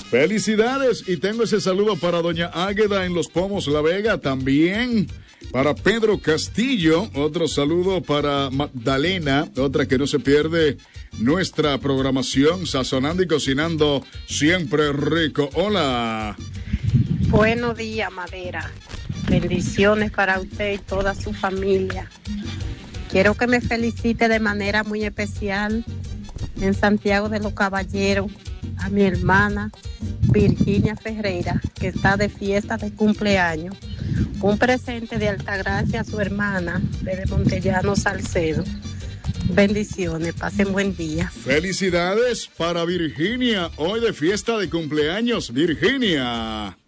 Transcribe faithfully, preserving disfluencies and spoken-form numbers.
Felicidades, y tengo ese saludo para doña Águeda en Los Pomos, La Vega, también para Pedro Castillo, otro saludo para Magdalena, otra que no se pierde nuestra programación, sazonando y cocinando siempre rico. Hola. Buenos días, Madera. Bendiciones para usted y toda su familia. Quiero que me felicite de manera muy especial en Santiago de los Caballeros a mi hermana Virginia Ferreira, que está de fiesta de cumpleaños. Un presente de Altagracia a su hermana desde Montellano Salcedo. Bendiciones, pasen buen día. Felicidades para Virginia, hoy de fiesta de cumpleaños, Virginia.